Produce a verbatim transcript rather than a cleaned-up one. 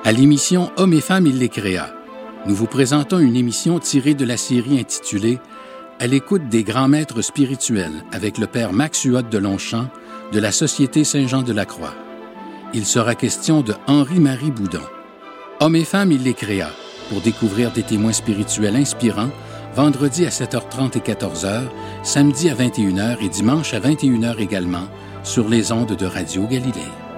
À l'émission Hommes et femmes, il les créa, nous vous présentons une émission tirée de la série intitulée « À l'écoute des grands maîtres spirituels » avec le père Max Huot de Longchamp de la Société Saint-Jean-de-la-Croix. Il sera question de Henri-Marie Boudon. Hommes et femmes, il les créa, pour découvrir des témoins spirituels inspirants, vendredi à sept heures trente et quatorze heures, samedi à vingt et une heures et dimanche à vingt et une heures également, sur les ondes de Radio Galilée.